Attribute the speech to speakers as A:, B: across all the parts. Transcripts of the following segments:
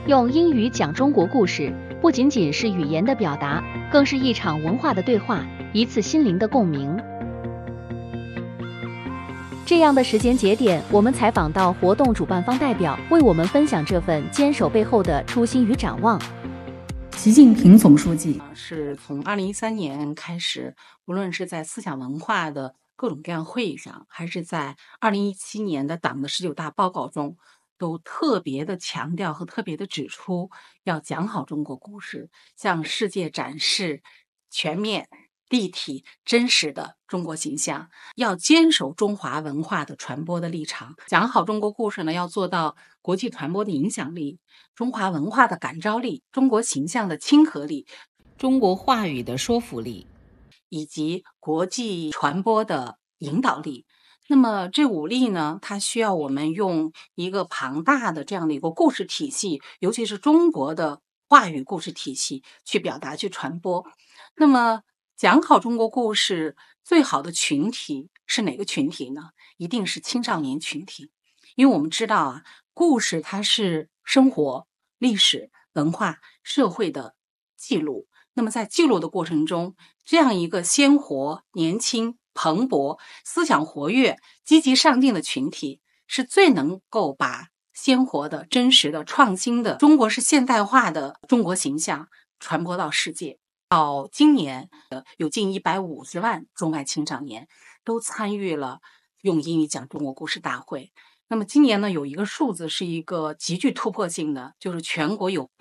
A: 用英语讲中国故事，不仅仅是语言的表达，更是一场文化的对话，一次心灵的共鸣。这样的时间节点，我们采访到活动主办方代表，为我们分享这份坚守背后的初心与展望。
B: 习近平总书记
C: 是从2013年开始，无论是在思想文化的各种各样会议上，还是在2017年的党的19大报告中，都特别的强调和特别的指出，要讲好中国故事，向世界展示全面、立体、真实的中国形象，要坚守中华文化的传播的立场。讲好中国故事呢，要做到国际传播的影响力、中华文化的感召力、中国形象的亲和力、中国话语的说服力，以及国际传播的引导力。那么这5力呢，它需要我们用一个庞大的这样的一个故事体系，尤其是中国的话语故事体系去表达、去传播。那么讲好中国故事最好的群体是哪个群体呢？一定是青少年群体。因为我们知道啊，故事它是生活、历史、文化、社会的记录。那么在记录的过程中，这样一个鲜活、年轻、蓬勃、思想活跃、积极上进的群体，是最能够把鲜活的、真实的、创新的中国式现代化的中国形象传播到世界。到今年有近150万中外青少年都参与了用英语讲中国故事大会。那么今年呢，有一个数字是一个极具突破性的，就是全国有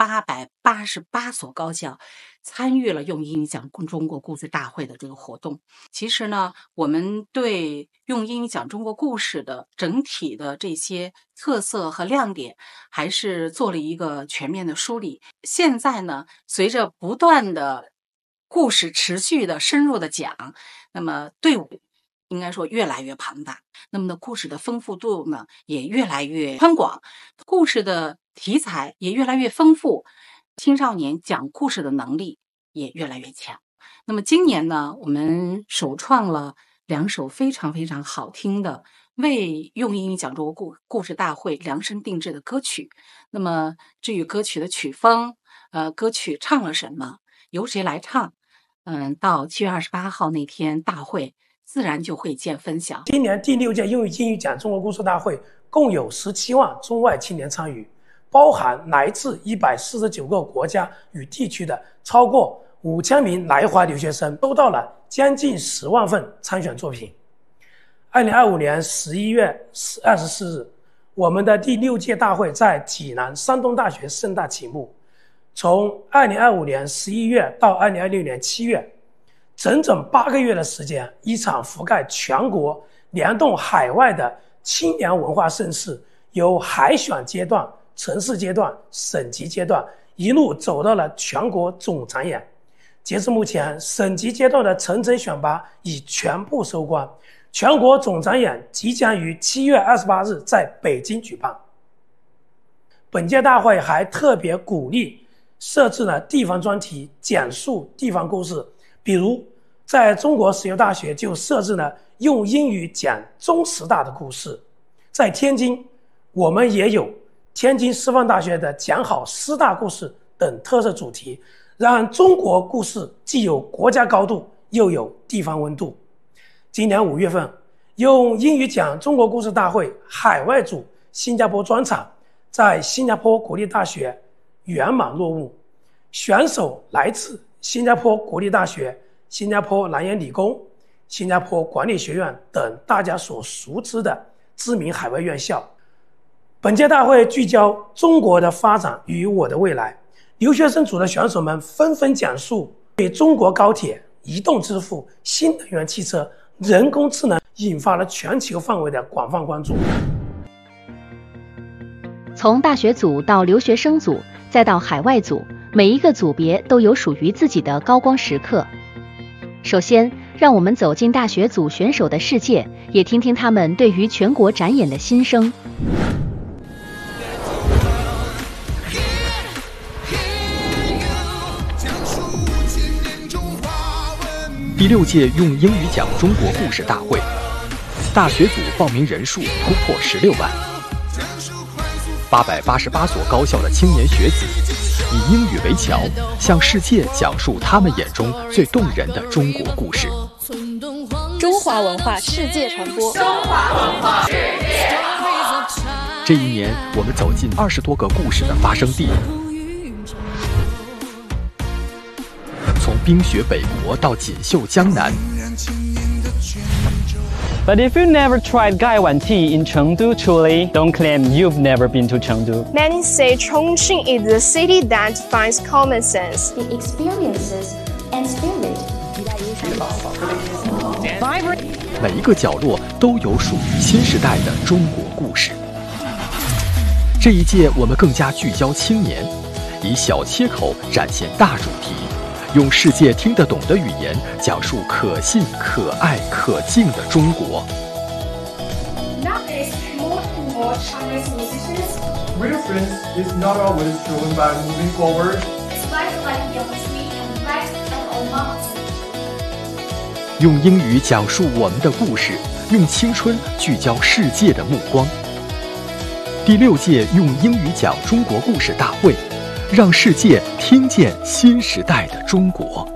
C: 888所高校参与了用英语讲中国故事大会的这个活动。其实呢，我们对用英语讲中国故事的整体的这些特色和亮点还是做了一个全面的梳理。现在呢，随着不断的故事持续的深入的讲，那么队伍应该说越来越庞大，那么呢，故事的丰富度呢也越来越宽广，故事的题材也越来越丰富，青少年讲故事的能力也越来越强。那么今年呢，我们首创了2首非常非常好听的为用英语讲中国故事大会量身定制的歌曲。那么至于歌曲的曲风，歌曲唱了什么，由谁来唱，到7月28号那天大会自然就会见分晓。
D: 今年第6届用英语讲中国故事大会共有17万中外青年参与，包含来自149个国家与地区的超过5000名来华留学生，收到了将近10万份参选作品。2025年11月24日，我们的第6届大会在济南山东大学盛大启幕。从2025年11月到2026年7月，整整8个月的时间，一场覆盖全国、联动海外的青年文化盛事，由海选阶段、城市阶段、省级阶段，一路走到了全国总展演。截至目前，省级阶段的层层选拔已全部收官，全国总展演即将于7月28日在北京举办。本届大会还特别鼓励设置了地方专题，讲述地方故事。比如在中国石油大学就设置了用英语讲中师大的故事，在天津我们也有天津师范大学的讲好师大故事等特色主题，让中国故事既有国家高度又有地方温度。今年5月份，用英语讲中国故事大会海外组新加坡专场在新加坡国立大学圆满落幕，选手来自新加坡国立大学、新加坡南洋理工、新加坡管理学院等大家所熟知的知名海外院校。本届大会聚焦中国的发展与我的未来，留学生组的选手们纷纷讲述对中国高铁、移动支付、新能源汽车、人工智能引发了全球范围的广泛关注。
A: 从大学组到留学生组，再到海外组，每一个组别都有属于自己的高光时刻。首先，让我们走进大学组选手的世界，也听听他们对于全国展演的心声。
E: 第6届用英语讲中国故事大会，大学组报名人数突破16万。 888所高校的青年学子，以英语为桥，向世界讲述他们眼中最动人的中国故事。
F: 中华文化世界传播。中华文化世界传播。
E: 这一年，我们走进20多个故事的发生地，从冰雪北国到锦绣江南。
G: But if you never tried Gaiwan tea in Chengdu, truly, don't claim you've never been to Chengdu.
H: Many say Chongqing is the city that defines common sense.
I: The experiences and spirit.
E: 每一个角落都有属于新时代的中国故事。这一届我们更加聚焦青年，以小切口展现大主题，用世界听得懂的语言讲述可信、可爱、可敬的中国。
J: Nowadays, more and more Chinese musicians.
K: Real friends is not always driven by moving forward.
J: It's like young sweet and bright and old moms.
E: 用英语讲述我们的故事，用青春聚焦世界的目光。第6届用英语讲中国故事大会，让世界听见新时代的中国。